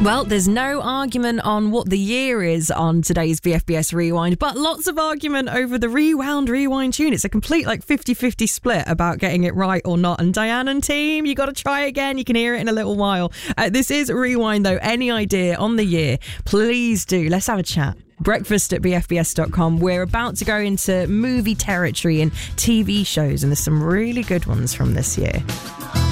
Well, there's no argument on what the year is on today's BFBS Rewind, but lots of argument over the Rewind tune. It's a complete 50-50 split about getting it right or not. And Diane and team, you got to try again. You can hear it in a little while. This is Rewind, though. Any idea on the year, please do. Let's have a chat. Breakfast at BFBS.com. We're about to go into movie territory and TV shows, and there's some really good ones from this year.